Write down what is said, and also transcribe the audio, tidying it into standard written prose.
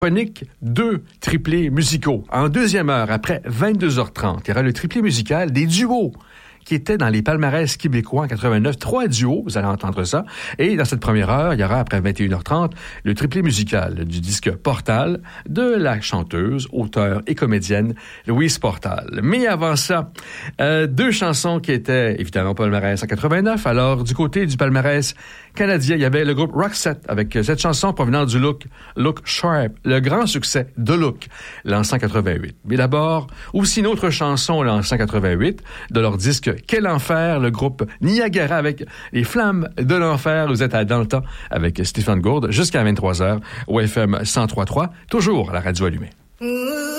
Chronique, 2 triplés musicaux. En deuxième heure, après 22h30, il y aura le triplé musical des duos qui étaient dans les palmarès québécois en 89. 3 duos, vous allez entendre ça. Et dans cette première heure, il y aura, après 21h30, le triplé musical du disque Portal de la chanteuse, auteure et comédienne Louise Portal. Mais avant ça, 2 chansons qui étaient évidemment palmarès en 89. Alors, du côté du palmarès canadien, il y avait le groupe Roxette avec cette chanson provenant du Look Sharp, le grand succès de Look, lancé en 88. Mais d'abord, aussi une autre chanson lancée en 88 de leur disque Quel enfer, le groupe Niagara avec les flammes de l'enfer. Vous êtes dans le temps avec Stéphane Gourde jusqu'à 23h au FM 103.3, toujours à la radio allumée.